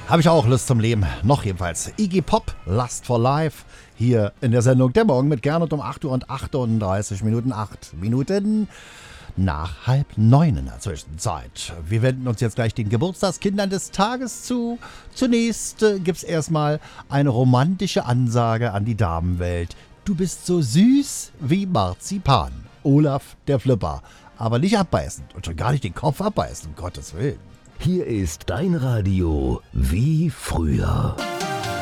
Habe ich auch Lust zum Leben. Noch jedenfalls. Iggy Pop, Lust for Life. Hier in der Sendung Der Morgen mit Gernot um 8 Uhr und 38 Minuten. 8 Minuten nach 8:30 in der Zwischenzeit. Wir wenden uns jetzt gleich den Geburtstagskindern des Tages zu. Zunächst gibt's erstmal eine romantische Ansage an die Damenwelt. Du bist so süß wie Marzipan. Olaf der Flipper. Aber nicht abbeißend und schon gar nicht den Kopf abbeißen, um Gottes Willen. Hier ist dein Radio wie früher.